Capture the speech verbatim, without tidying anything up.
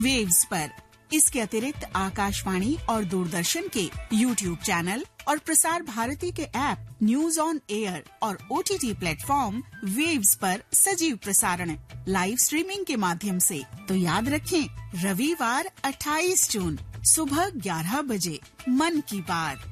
Waves पर। इसके अतिरिक्त आकाशवाणी और दूरदर्शन के यूट्यूब चैनल और प्रसार भारती के ऐप न्यूज ऑन एयर और ओटीटी प्लेटफॉर्म वेव्स पर सजीव प्रसारण लाइव स्ट्रीमिंग के माध्यम से। तो याद रखें, रविवार अट्ठाईस जून सुबह ग्यारह बजे मन की बात।